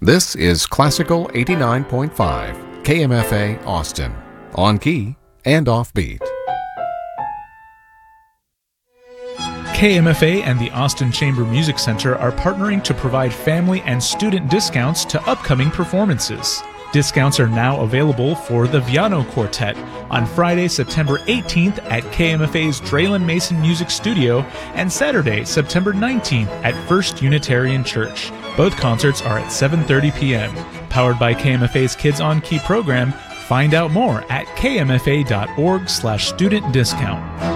This is Classical 89.5, KMFA Austin, on key and offbeat. KMFA and the Austin Chamber Music Center are partnering to provide family and student discounts to upcoming performances. Discounts are now available for the Viano Quartet on Friday, September 18th at KMFA's Draylen Mason Music Studio and Saturday, September 19th at First Unitarian Church. Both concerts are at 7:30 p.m. Powered by KMFA's Kids on Key program. Find out more at kmfa.org/student discount.